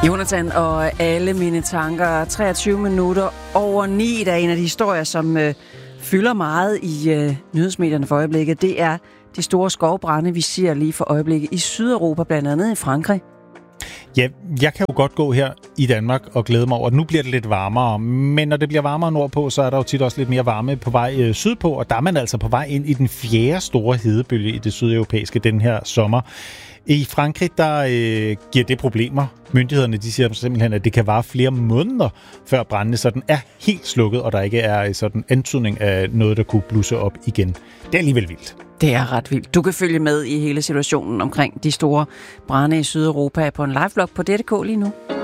Jonathan og alle mine tanker. 23 minutter over 9, der er en af de historier, som fylder meget i nyhedsmedierne for øjeblikket. Det er de store skovbrande, vi ser lige for øjeblikket i Sydeuropa, blandt andet i Frankrig. Ja, jeg kan jo godt gå her i Danmark og glæde mig over, at nu bliver det lidt varmere. Men når det bliver varmere nordpå, så er der jo tit også lidt mere varme på vej sydpå. Og der er man altså på vej ind i den 4. store hedebølge i det sydeuropæiske den her sommer. I Frankrig, der giver det problemer. Myndighederne de siger simpelthen, at det kan vare flere måneder, før brændene sådan er helt slukket, og der ikke er sådan antydning af noget, der kunne blusse op igen. Det er alligevel vildt. Det er ret vildt. Du kan følge med i hele situationen omkring de store brande i Sydeuropa på en liveblog på DTK lige nu.